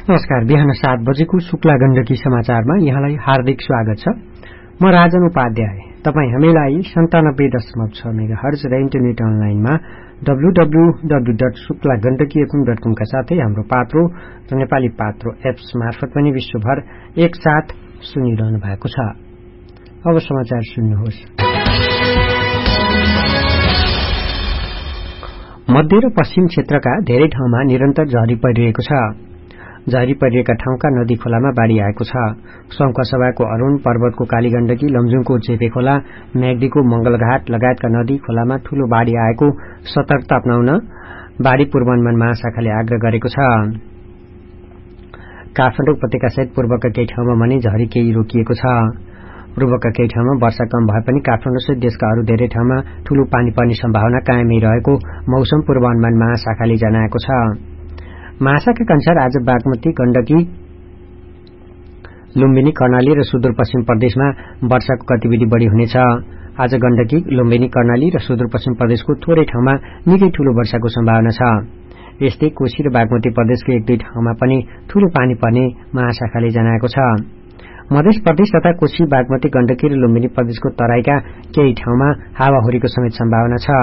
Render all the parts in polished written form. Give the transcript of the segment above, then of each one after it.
नमस्कार। बिहान 7 बजेको शुक्ला गण्डकी समाचारमा यहाँलाई हार्दिक स्वागत छ। म राजन उपाध्याय। तपाई हामीलाई 97.6 मेगाहर्ज र इन्टरनेट अनलाइनमा www.शुक्लागण्डकीfm.com का साथै हाम्रो पात्रो र नेपाली पात्रो एप्स मार्फत पनि विश्वभर एकसाथ सुनिरहनु भएको छ। अब समाचार सुन्नुहोस्। मध्य र पश्चिम क्षेत्रका धेरै ठाउँमा निरन्तर झरी परिरहेको छ। झरी परिएका ठाउँका नदी खोलामा बाढ़ी आएको छ। संखुवासभाको अरूण, पर्वतको कालीगण्डकी, लमजुङको चेपे खोला, म्याग्दीको मंगलघाट लगायतका नदी खोलामा ठूलो बाढ़ी आएको सतर्कता अपनाउन बाढ़ी पूर्वानुमान महाशाखाले आग्रह गरेको छ। काठमाडौँ उपत्यका सहित पूर्वका केही ठाउँमा भने झरी केही रोकिएको छ। पूर्वका केही ठाउँमा वर्षा कम भए पनि काठमाडौँ सहित देशका अरू धेरै ठाउँमा ठूलो पानी पर्ने सम्भावना कायमै रहेको मौसम पूर्वानुमान महाशाखाले जनाएको छ। महाशाखाका अनुसार आज बागमती, गण्डकी, लुम्बिनी, कर्णाली र सुदूरपश्चिम प्रदेशमा वर्षाको गतिविधि बढ़ी हुनेछ। आज गण्डकी, लुम्बिनी, कर्णाली र सुदूरपश्चिम प्रदेशको थोरै ठाउँमा निकै ठूलो वर्षाको सम्भावना छ। यस्तै कोशी र बागमती प्रदेशको एक दुई ठाउँमा पनि ठूलो पानी पर्ने महाशाखाले जनाएको छ। मध्य प्रदेश तथा कोशी, बागमती, गण्डकी र लुम्बिनी प्रदेशको तराईका केही ठाउँमा हावाहुरीको समेत सम्भावना छ।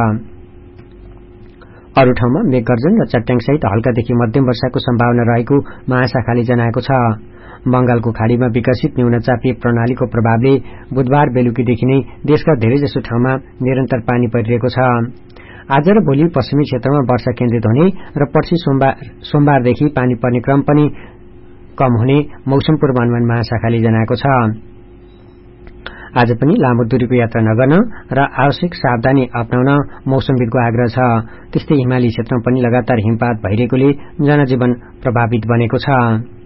अरू ठाउँमा मेघगर्जन र चट्याङसहित हल्कादेखि मध्यम वर्षाको सम्भावना रहेको महाशाखाले जनाएको छ। बंगालको खाड़ीमा विकसित न्यूनचापीय प्रणालीको प्रभावले बुधबार बेलुकीदेखि नै देशका धेरैजसो ठाउँमा निरन्तर पानी परिरहेको छ। आज र भोलि पश्चिमी क्षेत्रमा वर्षा केन्द्रित हुने र पर्सि सोमबारदेखि पानी पर्ने क्रम पनि कम हुने मौसम पूर्वानुमान महाशाखाले जनाएको छ। आज पनि लामो दूरीको यात्रा नगर्न र आवश्यक सावधानी अपनाउन मौसमविदको आग्रह छ। त्यस्तै हिमाली क्षेत्रमा पनि लगातार हिमपात भइरहेकोले जनजीवन प्रभावित बनेको छ।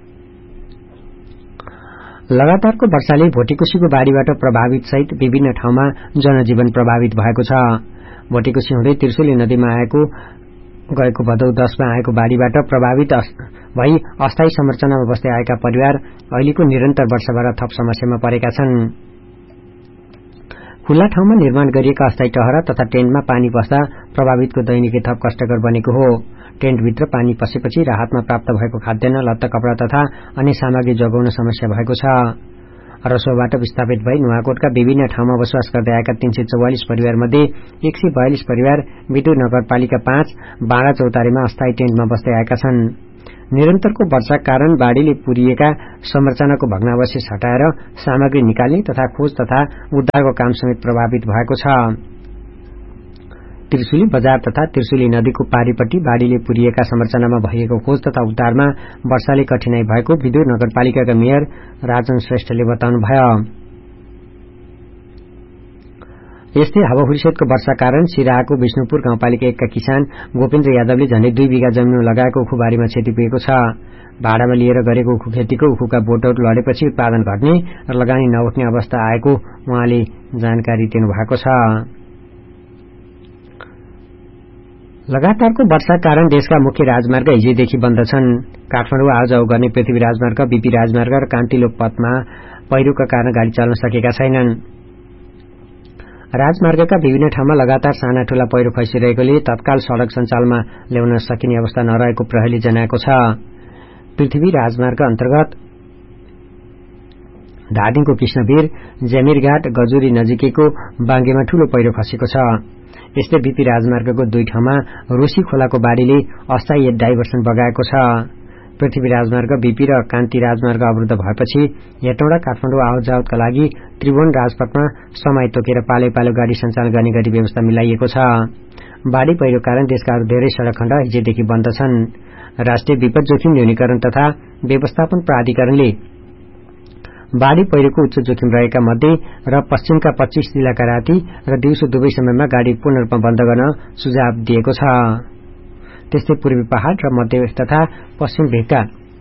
लगातारको वर्षाले भोटेकोशीको बाढ़ीबाट प्रभावित सहित विभिन्न ठाउँमा जनजीवन प्रभावित भएको छ। भोटेकोशी हुँदै त्रिशुली नदीमा गएको भदौ 10 मा आएको बाढ़ीबाट प्रभावित भई अस्थायी संरचनामा बस्दै आएका परिवार अहिलेको निरन्तर वर्षाबाट थप समस्यामा परेका छन्। खुल्ला ठाउँमा निर्माण गरिएका अस्थायी टहरा तथा टेन्टमा पानी पस्दा प्रभावितको दैनिकी थप कष्टकर बनेको हो। टेन्टभित्र पानी पसेपछि राहतमा प्राप्त भएको खाद्यान्न, लत्ता, कपड़ा तथा अन्य सामग्री जोगाउन समस्या भएको छ। रसोबाट विस्थापित भई नुवाकोटका विभिन्न ठाउँमा बसोबास गर्दै आएका 344 परिवार मध्ये 142 परिवार विदुर नगरपालिका 5 बाँडा चौतारीमा अस्थायी टेन्टमा बस्दै आएका छन्। निरन्तरको वर्षाका कारण बाढ़ीले पुरिएका संरचनाको भग्नावशेष हटाएर सामग्री निकाल्ने तथा खोज तथा उद्धारको काम समेत प्रभावित भएको छ। त्रिशुली बजार तथा त्रिशुली नदीको पारीपट्टि बाढ़ीले पुरिएका संरचनामा भइएको खोज तथा उद्धारमा वर्षाले कठिनाई भएको विदुर नगरपालिकाका मेयर राजन श्रेष्ठले बताउनुभयो। यस्तै हावाहुरीसहितको वर्षा कारण सिराहाको विष्णुपुर गाउँपालिका 1 का किसान गोपेन्द्र यादवले झण्डै 2 बिघा जमिनमा लगाएको उखुबारीमा क्षति पुगेको छ। भाडामा लिएर गरेको उखु खेतीको उखुका बोटहरू लडेपछि उत्पादन घट्ने र लगानी नउठ्ने अवस्था आएको उहाँले जानकारी दिनुभएको छ। लगातारको वर्षाका कारण देशका मुख्य राजमार्ग हिजोदेखि बन्द छन्। काठमाडौँ आउजाउ गर्ने पृथ्वी राजमार्ग, बीपी राजमार्ग र कान्तिलोक पथमा पहिरोका कारण गाड़ी चल्न सकेका छैनन्। राजमार्गका विभिन्न ठाउँमा लगातार साना ठूला पहिरो खसिरहेकोले तत्काल सड़क सञ्चालनमा ल्याउन सकिने अवस्था नरहेको प्रहरीले जनाएको छ। पृथ्वी राजमार्ग अन्तर्गत धादिङको कृष्णवीर, जमिरघाट, गजुरी नजिकैको बाङ्गेमा ठूलो पहिरो खसेको छ। यस्तै बीपी राजमार्गको 2 ठाउँमा रोशी खोलाको बाढ़ीले अस्थायी डाइभर्सन बगाएको छ। पृथ्वी राजमार्ग, बीपी र कान्ति राजमार्ग अवरुद्ध भएपछि हेटौँडा काठमाडौँ आवतजावतका लागि त्रिभुवन राजपथमा समय तोकेर पालै पालो गाड़ी सञ्चालन गर्ने गरी व्यवस्था मिलाइएको छ। बाढ़ी पहिरो कारण देशका अरू धेरै सड़क खण्ड हिजोदेखि बन्द छन्। राष्ट्रिय विपद जोखिम न्यूनीकरण तथा व्यवस्थापन प्राधिकरणले बाढ़ी पहिरोको उच्च जोखिम रहेका मध्य र पश्चिमका 25 जिल्लाका राति र दिउँसो दुवै समयमा गाड़ी पूर्ण रूपमा बन्द गर्न सुझाव दिएको छ। त्यस्तै पूर्वी पहाड़ र मध्य तथा पश्चिम भेगका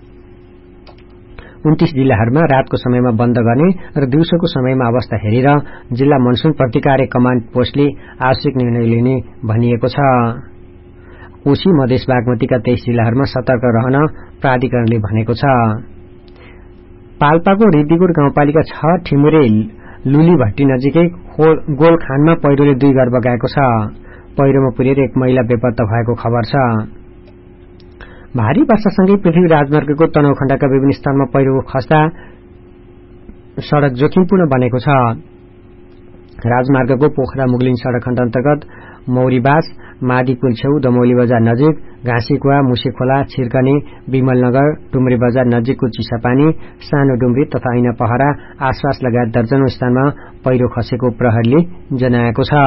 29 जिल्लाहरूमा रातको समयमा बन्द गर्ने र दिउँसोको समयमा अवस्था हेरेर जिल्ला मनसून प्रतिकार कमाण्ड पोस्टले आवश्यक निर्णय लिने भनिएको छ। कोशी, मधेस, बागमतीका 23 जिल्लाहरूमा सतर्क रहन प्राधिकरणले भनेको छ। पाल्पाको रिद्धिगुर गाउँपालिका 6 ठिमुरे लुली भट्टी नजिकै गोलखानमा पहिरोले 2 घर बगाएको छ। पहिरोमा पुरेर एक महिला बेपत्ता भएको खबर छ। भारी वर्षासँगै पृथ्वी राजमार्गको तनहुँ खण्डका विभिन्न स्थानमा पहिरो खस्दा सड़क जोखिमपूर्ण बनेको छ। राजमार्गको पोखरा मुगलिन सड़क खण्ड अन्तर्गत मौरीबास, मादी पुल छेउ, दमौली बजार नजिक, घाँसीकुवा, मुसेखोला, छिर्कने, विमलनगर, डुम्री बजार नजिकको चिसापानी, सानो डुम्री तथा ऐना पहरा आसपास लगायत दर्जनौं स्थानमा पहिरो खसेको प्रहरीले जनाएको छ।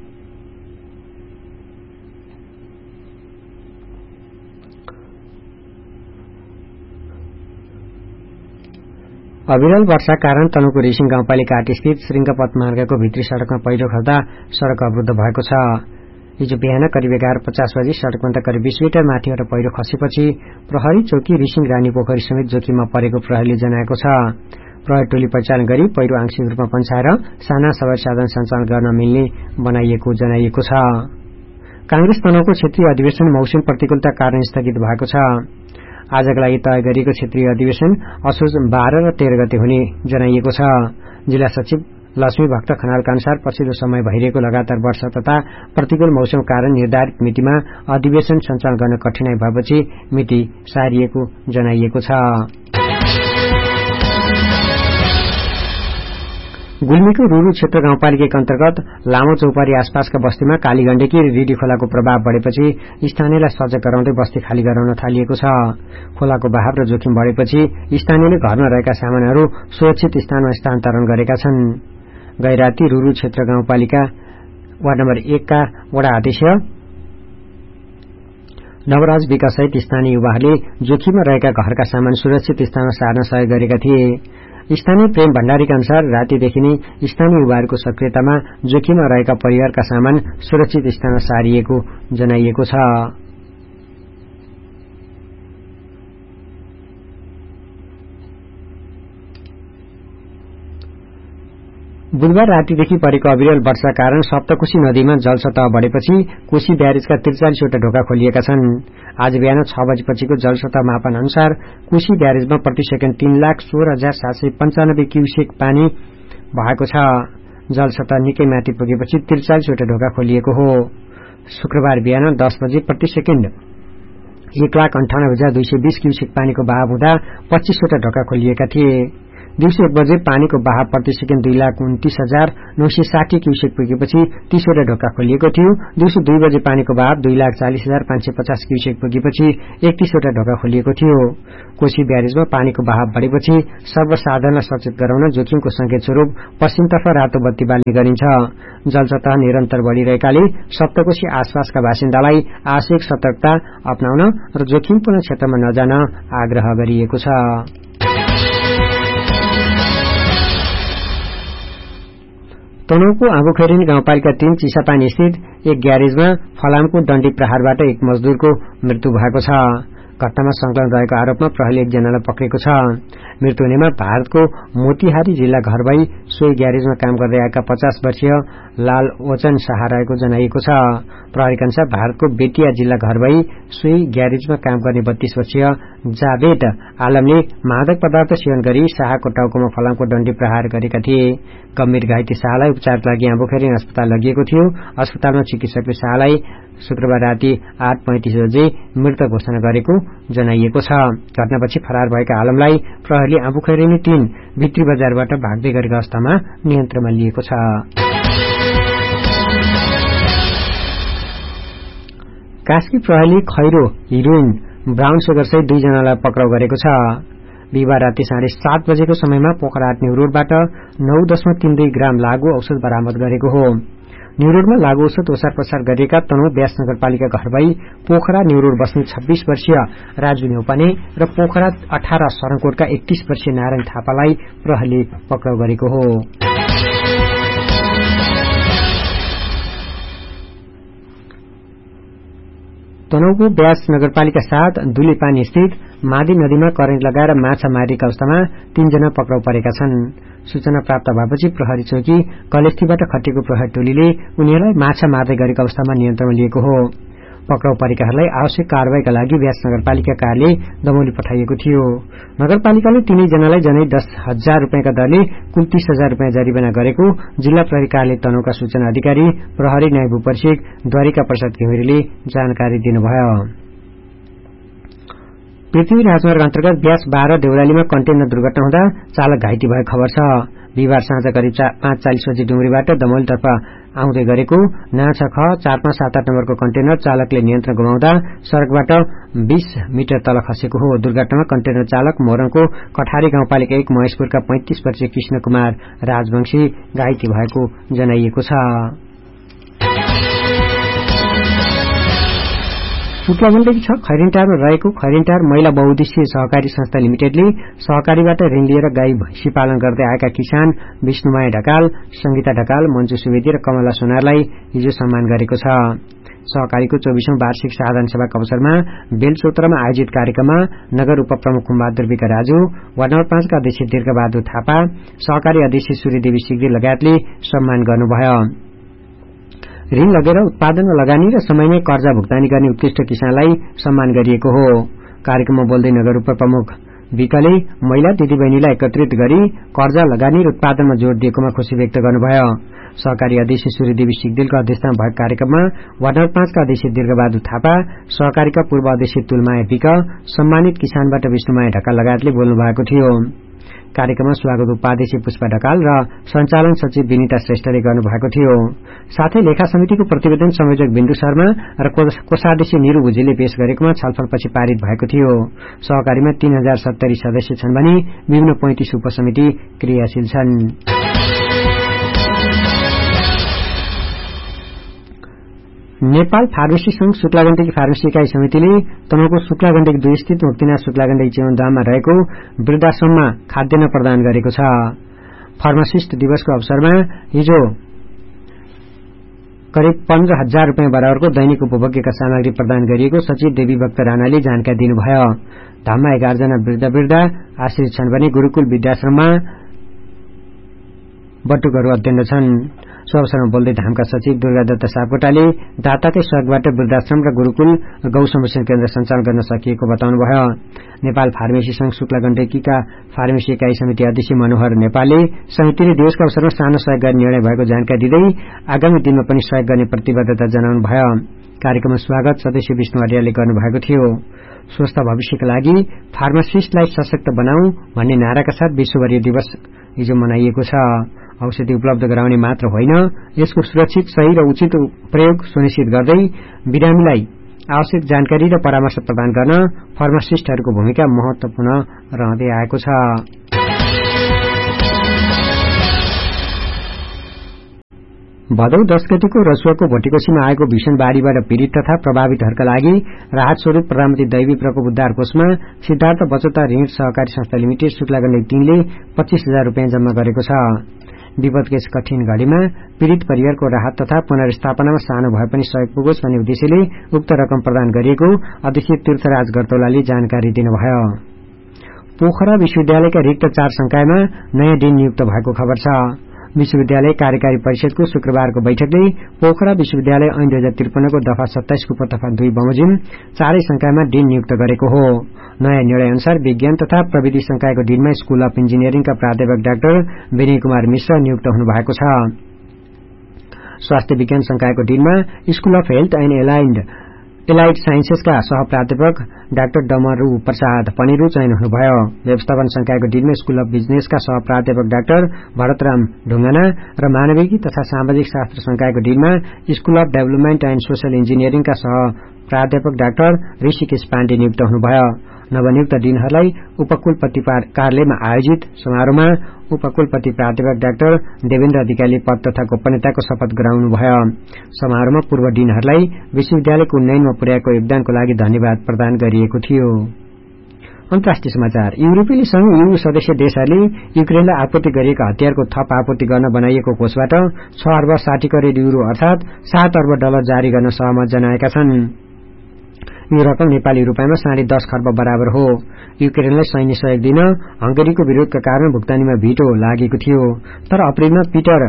अविरल वर्षा कारण तनहुँको रेसिङ गाउँपालिका 8 स्थित श्रृंगपथ मार्गको भित्री सड़कमा पहिरो खस्दा सड़क अवरुद्ध भएको छ। हिजो बिहान करिब 11:50 बजी सड़कभन्दा करिब 20 मिटर माथिबाट पहिरो खसेपछि प्रहरी चौकी रिसिङ रानी पोखरी समेत जोखिममा परेको प्रहरीले जनाएको छ। प्रहरी टोली परिचालन गरी पहिरो आंशिक रूपमा पन्छाएर साना सवारी साधन सञ्चालन गर्न मिल्ने बनाइएको जनाइएको छ। कांग्रेस तनहुँको क्षेत्रीय अधिवेशन मौसम प्रतिकूलता कारण स्थगित भएको छ। आजका लागि तय गरिएको क्षेत्रीय अधिवेशन असोज 12 र 13 गते हुने जनाइएको छ। जिल्ला सचिव लक्ष्मी भक्त खनालका अनुसार पछिल्लो समय भइरहेको लगातार वर्षा तथा प्रतिकूल मौसम कारण निर्धारित मितिमा अधिवेशन सञ्चालन गर्न कठिनाई भएपछि मिति सारिएको जनाइएको छ। गुल्मीको रुरु क्षेत्र गाउँपालिका अन्तर्गत लामो चौपारी आसपासका बस्तीमा कालीगण्डकी रिडी खोलाको प्रभाव बढेपछि स्थानीयलाई सजग गराउँदै बस्ती खाली गराउन थालिएको छ। खोलाको बहाव र जोखिम बढेपछि स्थानीयले घरमा रहेका सामानहरू सुरक्षित स्थानमा स्थानान्तरण गरेका छन्। गैराती रुरु क्षेत्र गाउँपालिका वार्ड नम्बर 1 का वडा अध्यक्ष नवराज विकाससहित स्थानीय युवाहरूले जोखिममा रहेका घरका सामान सुरक्षित स्थानमा सार्न सहयोग गरेका थिए। स्थानीय प्रेम भण्डारीका अनुसार रातिदेखि नै स्थानीय युवाहरूको सक्रियतामा जोखिममा रहेका परिवारका सामान सुरक्षित स्थानमा सारिएको जनाइएको छ। बुधबार रातिदेखि परेको अविरल वर्षा कारण सप्तकोशी नदीमा जलसतह बढेपछि कोशी ब्यारेजका 43 वटा ढोका खोलिएका छन्। आज बिहान 6 बजेपछिको जलसतह मापन अनुसार कोशी ब्यारेजमा प्रति सेकेन्ड 3,16,795 क्युसेक पानी भएको छ। जलसतह निकै माथि पुगेपछि 43 वटा ढोका खोलिएको हो। शुक्रबार बिहान 10 बजे प्रति सेकेन्ड 1,98,220 क्युसेक पानीको बहाव हुँदा 25 वटा ढोका खोलिएका थिए। दिउँसो 1 बजे पानीको बहाव प्रति सेकेन्ड 2,29,960 क्युसेक पुगेपछि 30 वटा ढोका खोलिएको थियो। दिउँसो 2 बजे पानीको बहाव 2,40,550 क्युसेक पुगेपछि 31 वटा ढोका खोलिएको थियो। कोशी ब्यारेजमा पानीको बहाव बढेपछि सर्वसाधारणलाई सचेत गराउन जोखिमको संकेत स्वरूप पश्चिमतर्फ रातो बत्ती बाल्ने गरिन्छ। जलसतह निरन्तर बढ़िरहेकाले सप्तकोशी आसपासका बासिन्दालाई आवश्यक सतर्कता अपनाउन र जोखिमपूर्ण क्षेत्रमा नजान आग्रह गरिएको छ। तनहुँको आँबुखैरेनी गाउँपालिका 3 चिसापानी स्थित एक ग्यारेजमा फलामको डण्डी प्रहारबाट एक मजदूरको मृत्यु भएको छ। घटनामा संलग्न रहेको आरोपमा प्रहरीले एकजनालाई पक्रेको छ। मृत्यु हुनेमा भारतको मोतिहारी जिल्ला घर भई सोही ग्यारेजमा काम गर्दै आएका 50 वर्षीय लाल ओचन शाह रहेको जनाइएको छ। प्रहरीका अनुसार भारतको बेतिया जिल्ला घर भई सोही ग्यारेजमा काम गर्ने 32 वर्षीय जावेद आलमले मादक पदार्थ सेवन गरी शाहको टाउकोमा फलामको डण्डी प्रहार गरेका थिए। गम्भीर घाइते शाहलाई उपचारका लागि आँबुखैरेनी अस्पताल लगिएको थियो। अस्पतालमा चिकित्सकले शाहलाई शुक्रबार राति 8:35 बजे मृत घोषणा गरेको जनाइएको छ। घटनापछि फरार भएका आलमलाई प्रहरीले आँबुखैरेनी 3 भित्री बजारबाट भाग्दै गरेको अवस्थामा नियन्त्रणमा लिएको छ। कास्की प्रहरीले खैरो, हिरोइन, ब्राउन सुगर सहित 2 जनालाई पक्राउ गरेको छ। बिहिबार राति 7:30 बजेको समयमा पोखरा 8 न्यू रोडबाट 9.32 ग्राम लागू औषध बरामद गरेको हो। न्यू रोडमा लागू औषध ओसार पसार गरिएका तनहुँ व्यास नगरपालिका घर भई पोखरा न्यू रोड बस्ने 26 वर्षीय राजु न्यौपाने र पोखरा 18 सरङकोटका 31 वर्षीय नारायण थापालाई प्रहरीले पक्राउ गरेको हो। तनहुँको व्यास नगरपालिका 7 दुलेपानी स्थित मादी नदीमा करेन्ट लगाएर माछा मारेका अवस्थामा 3 जना पक्राउ परेका छन्। सूचना प्राप्त भएपछि प्रहरी चौकी कलेस्टीबाट खटेको प्रहरी टोलीले उनीहरूलाई माछा मार्दै गरेको अवस्थामा नियन्त्रणमा लिएको हो। पक्राउ परेकाहरूलाई आवश्यक कारवाहीका लागि व्यास नगरपालिका कार्यालय दमौली पठाइएको थियो। नगरपालिकाले तीनै जनालाई जनै 10,000 रुपियाँका दरले कुल 30,000 रुपियाँ जरिवाना गरेको जिल्ला प्रहरी कार्यालय तनहुँका सूचना अधिकारी प्रहरी न्याय भूपरीक्षक द्वारिका प्रसाद घिमिरेले जानकारी दिनुभयो। पृथ्वी राजमार्ग अन्तर्गत ब्यास 12 देउरालीमा कन्टेनर दुर्घटना हुँदा चालक घाइते भएको खबर छ। बिहिबार साँझ करिब 5:40 बजे डुमरीबाट दमौलीतर्फ आउँदै गरेको नाछ ख 4578 नम्बरको कन्टेनर चालकले नियन्त्रण गुमाउँदा सड़कबाट 20 मिटर तल खसेको हो। दुर्घटनामा कन्टेनर चालक मोरङको कठारी गाउँपालिका 1 महेशपुरका 35 वर्षीय कृष्ण कुमार राजवंशी घाइते भएको जनाइएको छ। शुक्लाबन्दी 6 खैरिनटारमा रहेको खैरिनटार महिला बहुउद्देश्यीय सहकारी संस्था लिमिटेडले सहकारीबाट ऋण लिएर गाई भैंसी पालन गर्दै आएका किसान विष्णुमाया ढकाल, संगीता ढकाल, मञ्जु सुवेदी र कमला सोनारलाई हिजो सम्मान गरेको छ। सहकारीको 24औं वार्षिक साधारण सभाको अवसरमा बेलचोत्रमा आयोजित कार्यक्रममा नगर उपप्रमुख कुमबहादुर विक राजु, वार्ड नम्बर 5 का अध्यक्ष दीर्घबहादुर थापा, सहकारी अध्यक्ष सूर्यदेवी सिग्देल लगायतले सम्मान गर्नुभयो। ऋण लगेर उत्पादनमा लगानी र समयमै कर्जा भुक्तानी गर्ने उत्कृष्ट किसानलाई सम्मान गरिएको हो। कार्यक्रममा बोल्दै नगर उपप्रमुख विकले महिला दिदीबहिनीलाई एकत्रित गरी कर्जा लगानी र उत्पादनमा जोड़ दिएकोमा खुशी व्यक्त गर्नुभयो। सहकारी अध्यक्ष सूर्यदेवी सिग्देलको अध्यक्षतामा भएको कार्यक्रममा वार्ड नम्बर 5 का अध्यक्ष दीर्घबहादुर थापा, सहकारीका पूर्व अध्यक्ष तुलमाया विक, सम्मानित किसानबाट विष्णुमाया ढकाल लगायतले बोल्नु भएको थियो। कार्यक्रममा स्वागत उपाध्यक्ष पुष्पा ढकाल र सञ्चालन सचिव विनिता श्रेष्ठले गर्नुभएको थियो। साथै लेखा समितिको प्रतिवेदन संयोजक बिन्दु शर्मा र कोषाध्यक्ष निरु भुजेलले पेश गरेकोमा छलफलपछि पारित भएको थियो। सहकारीमा 3070 सदस्य छन् भने विभिन्न 35 उपसमिति क्रियाशील छन्। नेपाल फार्मेसी संघ शुक्लागण्डकी फार्मेसी इकाई समितिले तनहुँको शुक्लागण्डकी 2 स्थित मुक्तिनाथ शुक्लागण्डकी जीवनधाममा रहेको वृद्धाश्रममा खाद्यान्न प्रदान गरेको छ। फार्मासिस्ट दिवसको अवसरमा हिजो करिब 15,000 रुपियाँ बराबरको दैनिक उपभोग्यका सामग्री प्रदान गरिएको सचिव देवी भक्त राणाले जानकारी दिनुभयो। धाममा 11 जना वृद्ध आश्रित छन् भने गुरूकुल विद्याश्रममा बटुकहरू अध्ययन छन्। सो अवसरमा बोल्दै धामका सचिव दुर्गादत्त सापकोटाले दाताकै सहयोगबाट वृद्धाश्रम र गुरूकुल गौ संरक्षण केन्द्र सञ्चालन गर्न सकिएको बताउनुभयो। नेपाल फार्मेसी संघ शुक्लागण्डकीका फार्मेसी इकाई समिति अध्यक्ष मनोहर नेपालले समितिले दिवसको अवसरमा सानो सहयोग गर्ने निर्णय भएको जानकारी दिँदै आगामी दिनमा पनि सहयोग गर्ने प्रतिबद्धता जनाउनु भयो। कार्यक्रममा स्वागत सदस्य विष्णु आर्यले गर्नुभएको थियो। स्वस्थ भविष्यका लागि फार्मासिस्टलाई सशक्त बनाऊ भन्ने नाराका साथ विश्वभरिय दिवस हिजो मनाइएको छ। औषधि उपलब्ध गराउने मात्र होइन, यसको सुरक्षित, सही र उचित प्रयोग सुनिश्चित गर्दै बिरामीलाई आवश्यक जानकारी र परामर्श प्रदान गर्न फार्मासिस्टहरूको भूमिका महत्वपूर्ण रहँदै आएको छ। भदौ 10 गतिको रसुवाको भोटिकोशीमा आएको भीषण बाढ़ीबाट पीड़ित तथा प्रभावितहरूका लागि राहत स्वरूप प्रधानमन्त्री दैवी प्रकोप उद्धार कोषमा सिद्धार्थ बचत ऋण सहकारी संस्था लिमिटेड शुक्लागण्डकी 3 ले 25,000 रुपियाँ जम्मा गरेको छ। विपदको यस कठिन घड़ीमा पीड़ित परिवारको राहत तथा पुनर्स्थापनामा सानो भए पनि सहयोग पुगोस् भन्ने उद्देश्यले उक्त रकम प्रदान गरिएको अध्यक्ष तीर्थराज गर्तौलाले जानकारी दिनुभयो। पोखरा विश्वविद्यालयका रिक्त 4 संकायमा नयाँ डिन नियुक्त भएको खबर छ। विश्वविद्यालय कार्यकारी परिषदको शुक्रबारको बैठकले पोखरा विश्वविद्यालय ऐन 2053 को दफा 27 को उपदफा 2 बमोजिम 4 संकायमा डिन नियुक्त गरेको हो। नयाँ निर्णय अनुसार विज्ञान तथा प्रविधि संकायको डिनमा स्कूल अफ इन्जिनियरिङका प्राध्यापक डाक्टर विनय कुमार मिश्र नियुक्त हुनुभएको छ। स्वास्थ्य विज्ञान संकायको डिनमा school of health and allied साइन्सेसका सह प्राध्यापक डाक्टर डमरू प्रसाद पनिरु चयन हुनुभयो। व्यवस्थापन संकायको डिनमा स्कूल अफ बिजनेसका सह प्राध्यापक डाक्टर भरतराम ढुङ्गाना र मानविकी तथा सामाजिक शास्त्र संकायको डिनमा school of development and social इन्जिनियरिङका सह प्राध्यापक डाक्टर ऋषिकेश पाण्डे नियुक्त हुनुभयो। नवनियुक्त डिनहरूलाई उपकुलपति कार्यालयमा आयोजित समारोहमा उपकुलपति प्राध्यापक डाक्टर देवेन्द्र अधिकारीले पद तथा गोपनीयताको शपथ गराउनुभयो। समारोहमा पूर्व डिनहरूलाई विश्वविद्यालयको उन्नयनमा पुर्याएको योगदानको लागि धन्यवाद प्रदान गरिएको थियो। अन्तर्राष्ट्रिय समाचार। युरोपेली संघ EU सदस्य देशहरूले युक्रेनलाई आपूर्ति गरिएका हतियारको थप आपूर्ति गर्न बनाइएको कोषबाट 6 अर्ब 60 करोड़ युरो अर्थात 7 अर्ब डलर जारी गर्न सहमत जनाएका छन्। यो रकम नेपाली रूपियाँमा 10.5 खर्ब बराबर हो। युक्रेनलाई सैन्य सहयोग दिन हंगेरीको विरोधका कारण भुक्तानीमा भिटो लागेको थियो। तर अप्रिलमा पीटर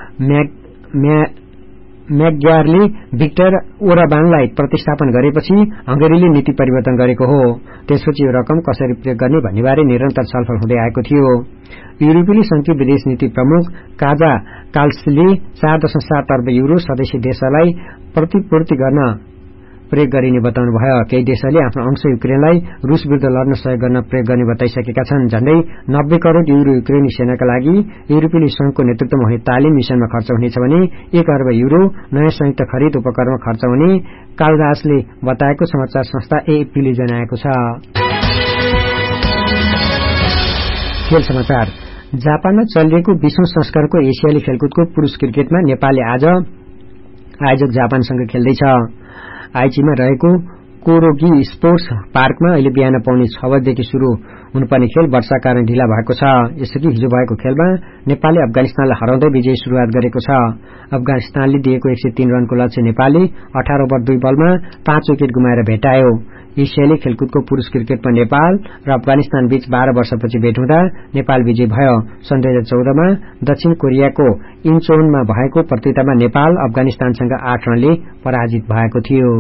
म्याकग्यारले भिक्टर ओराबानलाई प्रतिस्थापन गरेपछि हंगेरीले नीति परिवर्तन गरेको हो। त्यसपछि यो रकम कसरी प्रयोग गर्ने भन्नेबारे निरन्तर छलफल हुँदै आएको थियो। युरोपेली संघकी विदेश नीति प्रमुख काजा काल्सले 4.7 अर्ब युरो सदस्य देशहरूलाई प्रतिपूर्ति गर्न प्रयोग गरिने बताउनुभयो। केही देशहरूले आफ्नो अंश युक्रेनलाई रूस विरुद्ध लड्न सहयोग गर्न प्रयोग गर्ने बताइसकेका छन्। झण्डै 90 करोड़ युरो युक्रेनी सेनाका लागि युरोपेली संघको नेतृत्वमा हुने तालिम मिशनमा खर्च हुनेछ भने 1 अर्ब युरो नयाँ संयुक्त खरिद उपकरणमा खर्च हुने कालदासले बताएको समाचार संस्था एएफपीले जनाएको छ। खेल समाचार। जापानमा चलिरहेको 20औं संस्करणको एसियाली खेलकुदको पुरुष क्रिकेटमा नेपालले आज आयोजक जापानसँग खेल्दैछ। आइचीमा रहेको कोरोगी स्पोर्ट्स पार्कमा अहिले बिहान पाउने 6 बजेदेखि शुरू हुनुपर्ने खेल वर्षा कारण ढिला भएको छ। यसअघि हिजो भएको खेलमा नेपालले अफगानिस्तानलाई हराउँदै विजयी शुरूआत गरेको छ। अफगानिस्तानले दिएको 103 रनको लक्ष्य नेपालले 18 ओभर 2 बलमा 5 विकेट गुमाएर भेटायो। एसियाली खेलकुदको पुरुष क्रिकेटमा नेपाल र अफगानिस्तान बीच 12 वर्षपछि भेट हुँदा नेपाल विजयी भयो। सन् 2014 मा दक्षिण कोरियाको इन्चोनमा भएको प्रतियोगितामा नेपाल अफगानिस्तानसँग 8 रनले पराजित भएको थियो।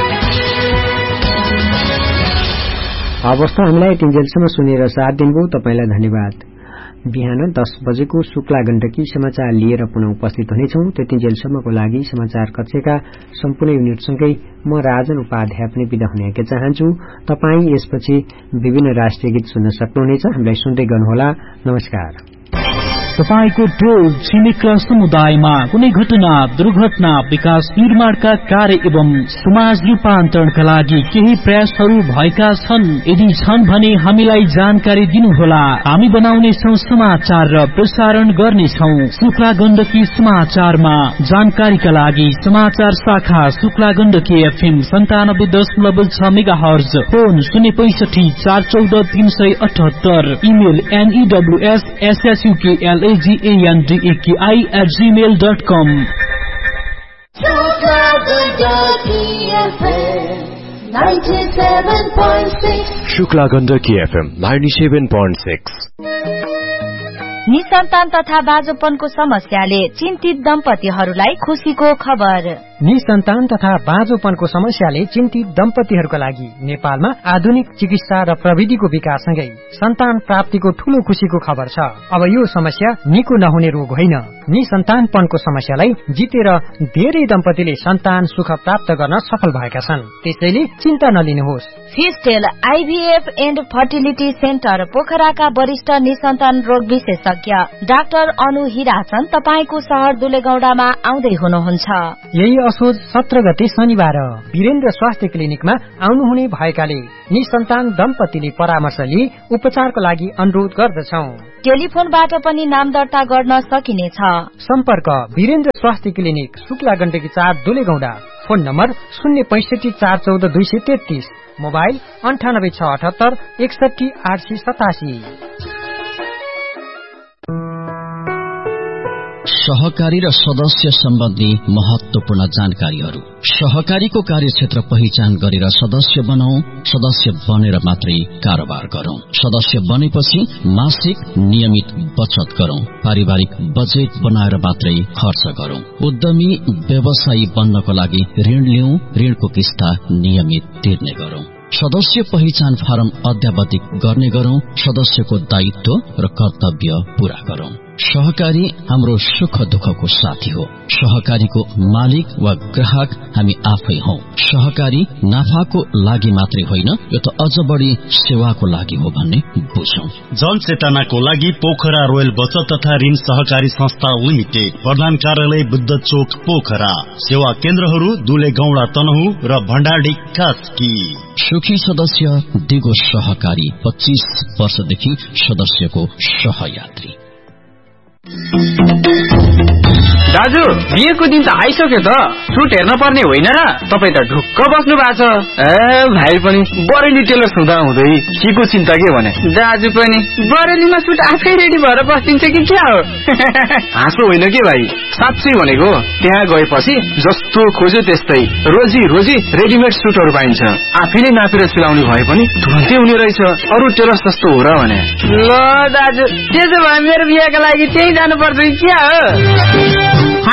अवस्था हामीलाई टिन्जेलसम्म सुनेर साथ दिनुभयो, तपाईलाई धन्यवाद। बिहान 10 बजेको शुक्ला गण्डकी समाचार लिएर पुनः उपस्थित हुनेछौं। त्यतिन्जेलसम्मको लागि समाचार कक्षका सम्पूर्ण युनिटसँगै म राजन उपाध्याय पनि बिदा हुन चाहन्छु। तपाई यसपछि विभिन्न राष्ट्रिय गीत सुन्न सक्नुहुनेछ। हामीलाई सुन्दै गर्नुहोला। नमस्कार। तपाईको टोल छिमेक समुदायमा कुनै घटना, दुर्घटना, विकास निर्माणका कार्य एवं समाज रूपान्तरणका लागि केही प्रयासहरू भएका छन्? यदि छन् भने हामीलाई जानकारी दिनुहोला। हामी बनाउनेछौं समाचार र प्रसारण गर्नेछौं। शुक्ला गण्डकी समाचारमा जानकारीका लागि समाचार शाखा Shukla Gandaki FM 97.6 megahertz, phone 065 414 378, email news@gandeki@gmail.com। Shukla Gandaki FM 97.6। निसन्तान तथा बाँझोपनको समस्याले चिन्तित दम्पतिहरूलाई खुशीको खबर। निसन्तान तथा बाँझोपनको समस्याले चिन्तित दम्पतिहरूका लागि नेपालमा आधुनिक चिकित्सा र प्रविधिको विकाससँगै सन्तान प्राप्तिको ठूलो खुशीको खबर छ। अब यो समस्या निको नहुने रोग होइन। निसन्तानपनको समस्यालाई जितेर धेरै दम्पतिले सन्तान सुख प्राप्त गर्न सफल भएका छन्। त्यसैले चिन्ता नलिनुहोस्। फिस्टेल आइभीएफ एन्ड फर्टिलिटी सेन्टर पोखराका वरिष्ठ निसन्तान रोग विशेषज्ञ डाक्टर अनु हिराचन तपाईको शहर दुलेगौडामा आउँदै हुनुहुन्छ। यही असोज 17 गते शनिबार वीरेन्द्र स्वास्थ्य क्लिनिकमा आउनुहुने भएकाले निसन्तान दम्पतिले परामर्श लिई उपचारको लागि अनुरोध गर्दछौ। टेलिफोनबाट पनि नाम दर्ता गर्न सकिनेछ। सम्पर्क वीरेन्द्र स्वास्थ्य clinic Shukla Gandaki 4 दुलेगौडा। Phone number 065 414 233, mobile 98 678 61 887। सहकारी र सदस्य सम्बन्धी महत्वपूर्ण जानकारीहरू। सहकारीको कार्यक्षेत्र पहिचान गरेर सदस्य बनाऊ। सदस्य बनेर मात्रै कारोबार गरौं। सदस्य बनेपछि मासिक नियमित बचत गरौं। पारिवारिक बजेट बनाएर मात्रै खर्च गरौं। उद्यमी व्यवसायी बन्नको लागि ऋण लिऊ। ऋणको किस्ता नियमित तिर्ने गरौं। सदस्य पहिचान फारम अद्यावधिक गर्ने गरौं। सदस्यको दायित्व र कर्तव्य पूरा गरौं। सहकारी हाम्रो सुख दुःखको साथी हो। सहकारीको मालिक वा ग्राहक हामी आफै हौ। सहकारी नाफाको लागि मात्रै होइन, यो त अझ बढी सेवाको लागि हो भन्ने बुझौं। जनचेतनाको लागि पोखरा रोयल बचत तथा ऋण सहकारी संस्था लिमिटेड, प्रधान कार्यालय बुद्ध चोक पोखरा। सेवा केन्द्रहरू दुलेगौडा तनहु र भण्डारडी कास्की। सुखी सदस्य दिगो सहकारी 25 वर्षदेखि सदस्यको सहयात्री। दाजु, बिहेको दिन त आइसक्यो त। सुट हेर्न पर्ने होइन र? तपाईँ त ढुक्क बस्नु भएको छ। भाइ पनि बरेली टेलर हुँदा हुँदै के को चिन्ता के भने? दाजु पनि बरेलीमा सुट आफै रेडी भएर बस्दिन्छ कि क्या हो? हाँसो होइन के भाइ, साँच्चै भनेको। त्यहाँ गएपछि जस्तो खोज्यो त्यस्तै रोजी रोजी रेडिमेड सुटहरू पाइन्छ। आफैले नापेर सिलाउने भए पनि तुरन्तै हुने रहेछ। अरू टेलर जस्तो हो र भने? ल दाजु, त्यसो भए मेरो बिहेका लागि त्यही जानुपर्छ कि क्या हो?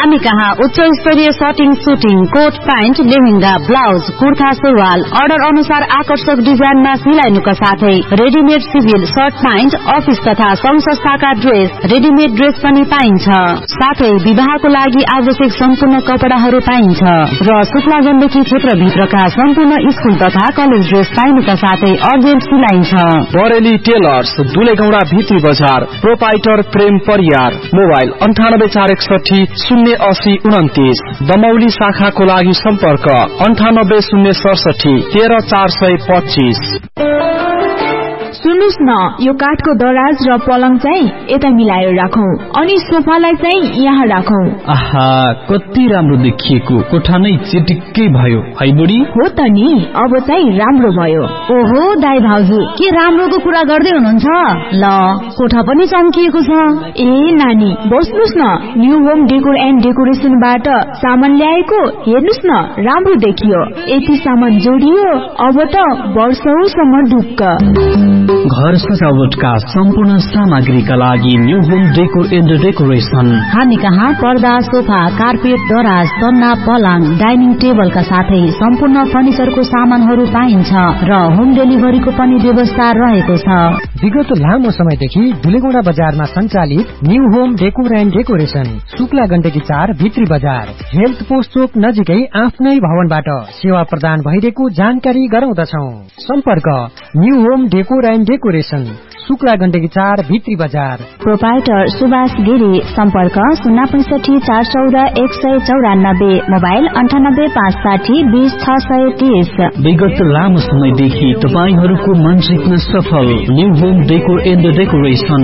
हामी कहाँ उच्च स्तरीय सटिङ, shooting, coat pant, lehenga, blouse, kurta, सुरुवाल अर्डर अनुसार आकर्षक डिजाइनमा सिलाइनुका साथै readymade civil short pant, office तथा संघ संस्थाका ड्रेस, रेडिमेड ड्रेस पनि पाइन्छ। साथै विवाहको लागि आवश्यक सम्पूर्ण कपडाहरू पाइन्छ र शुक्ला गण्डकी क्षेत्रभित्रका सम्पूर्ण स्कूल तथा कलेज ड्रेस पाइनुका साथै अर्जेन्ट सिलाइन्छ। बरेली टेलर्स, दुलेगौडा भित्री बजार, प्रोपाइटर प्रेम परियार, मोबाइल 9841 08029, दमौली शाखाको लागि सम्पर्क 9806 13425। सुन्नुस् न, यो काठको दराज र पलङ चाहिँ यता मिलाएर राखौं अनि सोफालाई चाहिँ यहाँ राखौं। आहा, कति राम्रो देखिएको, कोठा नै चिटिक्कै भयो है बुढी। हो त नि, अब चाहिँ राम्रो भयो। ओहो दाइ भाउजू, के राम्रोको कुरा गर्दै हुनुहुन्छ? ल, कोठा पनि चम्किएको छ। ए नानी, बस्नुस् न, न्यू होम डेकोर एन्ड डेकोरेसनबाट सामान ल्याएको, हेर्नुस् न, राम्रो देखियो। यति सामान जोडियो, अब त वर्षौसम्म ढुक्क। घर सजावटका सम्पूर्ण सामग्रीका लागि new home decor and decoration. हामी कहाँ पर्दा, सोफा, कार्पेट, दराज, तन्ना, पलङ, डाइनिङ टेबलका साथै सम्पूर्ण फर्निचरको सामानहरू पाइन्छ र होम डेलिभरीको पनि व्यवस्था रहेको छ। विगत लामो समयदेखि दुलेगौडा बजारमा सञ्चालित new home decor and decoration, Shukla Gandaki 4 भित्री बजार, हेल्थ पोस्ट चोक नजिकै आफ्नै भवनबाट सेवा प्रदान भइरहेको जानकारी गराउँदछौ। सम्पर्क new home decor and decoration, Shukla Gandaki 4 भित्री बजार। प्रोपाइटर सुभाष गिरी, सम्पर्क 065 414 194, मोबाइल 98 560 20 630। विगत लामो समयदेखि तपाईहरूको मन जित्न सफल new home decor and decoration